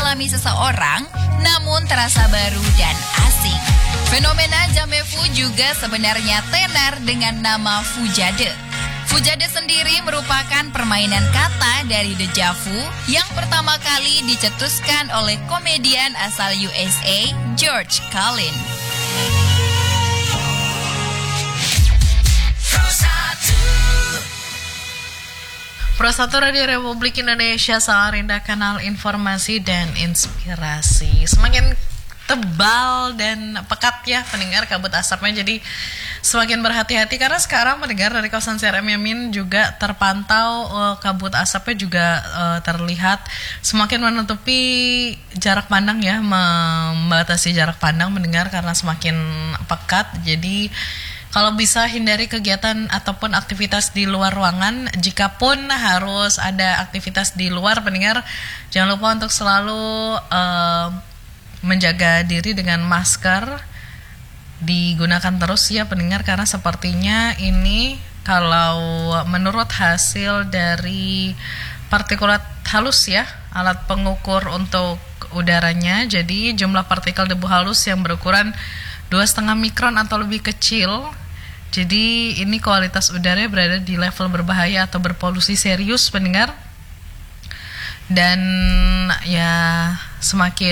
dialami seseorang, namun terasa baru dan asing. Fenomena jamefu juga sebenarnya tenar dengan nama fujade. Fujade sendiri merupakan permainan kata dari déjà vu yang pertama kali dicetuskan oleh komedian asal USA, George Carlin. Pro 1 Radio Republik Indonesia, Samarinda, kanal informasi dan inspirasi. Semakin tebal dan pekat ya pendengar kabut asapnya, jadi semakin berhati-hati karena sekarang pendengar dari kawasan CRM Yamin juga terpantau kabut asapnya juga terlihat semakin menutupi jarak pandang ya, membatasi jarak pandang mendengar karena semakin pekat. Jadi kalau bisa hindari kegiatan ataupun aktivitas di luar ruangan. Jikapun harus ada aktivitas di luar pendengar, jangan lupa untuk selalu menjaga diri dengan masker. Digunakan terus ya pendengar, karena sepertinya ini kalau menurut hasil dari partikulat halus ya, alat pengukur untuk udaranya, jadi jumlah partikel debu halus yang berukuran 2,5 mikron atau lebih kecil. Jadi ini kualitas udaranya berada di level berbahaya atau berpolusi serius pendengar. Dan ya semakin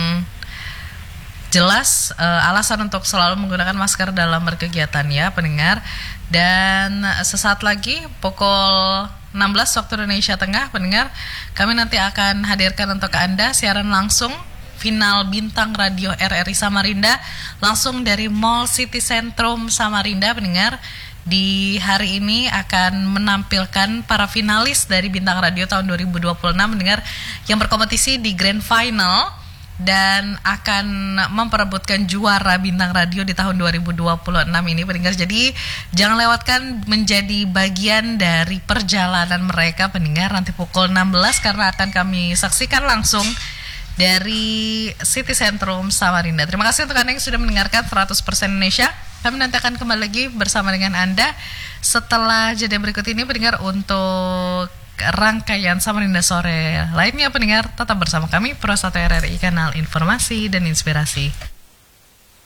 jelas alasan untuk selalu menggunakan masker dalam berkegiatan ya pendengar. Dan sesaat lagi pukul 16 waktu Indonesia Tengah pendengar, kami nanti akan hadirkan untuk Anda siaran langsung final Bintang Radio RRI Samarinda langsung dari Mall City Centrum Samarinda pendengar. Di hari ini akan menampilkan para finalis dari Bintang Radio tahun 2026 pendengar yang berkompetisi di Grand Final dan akan memperebutkan juara Bintang Radio di tahun 2026 ini pendengar. Jadi jangan lewatkan menjadi bagian dari perjalanan mereka pendengar nanti pukul 16 karena akan kami saksikan langsung dari City Centrum Samarinda. Terima kasih untuk Anda yang sudah mendengarkan 100% Indonesia. Kami nanti akan kembali lagi bersama dengan Anda setelah jeda berikut ini pendengar untuk rangkaian Samarinda Sore lainnya pendengar. Tetap bersama kami Pro 1 RRI, kanal informasi dan inspirasi.